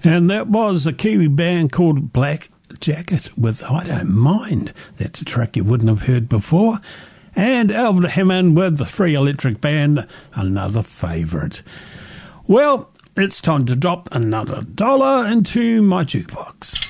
And that was a Kiwi band called Black Jacket with I Don't Mind. That's a track you wouldn't have heard before. And Albert Hammond with the Free Electric Band, another favourite. Well, it's time to drop another $1 into my jukebox.